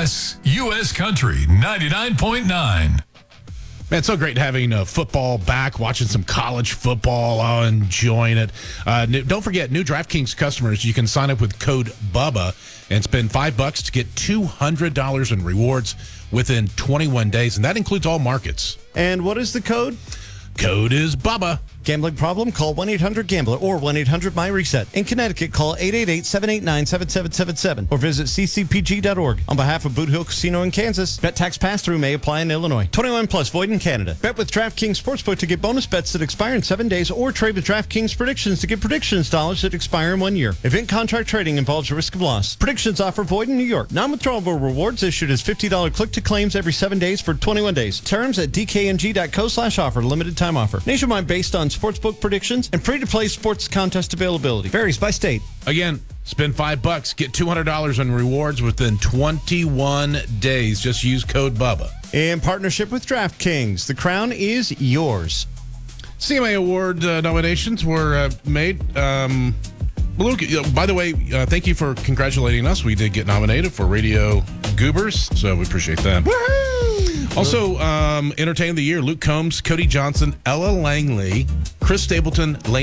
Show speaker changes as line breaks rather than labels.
KMOX, U.S. Country 99.9.
Man, it's so great having football back, watching some college football, enjoying it. Don't forget, new DraftKings customers, you can sign up with code BUBBA and spend $5 to get $200 in rewards within 21 days, and that includes all markets.
And what is the code?
Code is BUBBA.
Gambling problem? Call 1-800-GAMBLER or 1-800-MyReset. In Connecticut, call 888-789-7777 or visit ccpg.org. On behalf of Boot Hill Casino in Kansas, bet tax pass-through may apply in Illinois. 21 plus void in Canada. Bet with DraftKings Sportsbook to get bonus bets that expire in 7 days or trade with DraftKings Predictions to get predictions dollars that expire in 1 year. Event contract trading involves a risk of loss. Predictions offer void in New York. Non-withdrawable rewards issued as $50 click-to-claims every 7 days for 21 days. Terms at dkng.co/offer. Limited time offer. Nationwide based on sportsbook predictions and free-to-play sports contest availability. Varies by state.
Again, spend $5, get $200 in rewards within 21 days. Just use code BUBBA.
In partnership with DraftKings, the crown is yours.
CMA Award nominations were made. Luke, by the way, thank you for congratulating us. We did get nominated for Radio Goobers, so we appreciate that.
Woohoo!
Also, Entertainer of the Year, Luke Combs, Cody Johnson, Ella Langley, Chris Stapleton, Lane